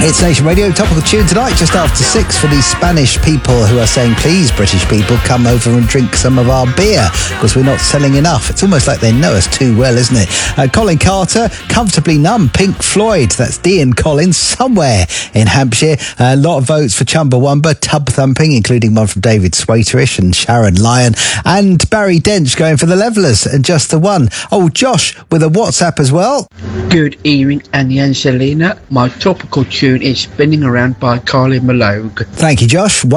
It's Nation Radio, topical tune tonight, just after 6 for these Spanish people who are saying, please, British people, come over and drink some of our beer, because we're not selling enough. It's almost like they know us too well, isn't it? Colin Carter, Comfortably Numb, Pink Floyd, that's Dean Collins, Somewhere in Hampshire. A lot of votes for Chumbawamba, Tub Thumping, including one from David Swaterish and Sharon Lyon, and Barry Dench going for the Levellers and Just the One. Oh, Josh with a WhatsApp as well. Good evening, Annie and Selena. My topical tune is Spinning Around by Kylie Minogue. Thank you, Josh.